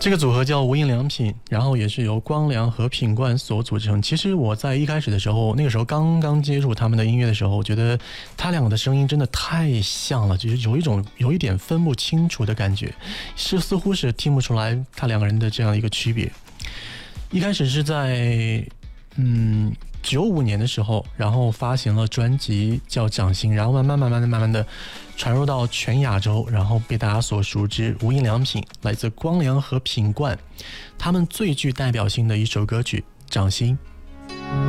这个组合叫无印良品，然后也是由光良和品冠所组成。其实我在一开始的时候，那个时候刚刚接触他们的音乐的时候，我觉得他两个的声音真的太像了，就是有一点分不清楚的感觉，似乎是听不出来他两个人的这样一个区别。一开始是在95年的时候，然后发行了专辑叫《掌心》，然后慢慢的传入到全亚洲，然后被大家所熟知。无印良品来自光良和品冠，他们最具代表性的一首歌曲《掌心》。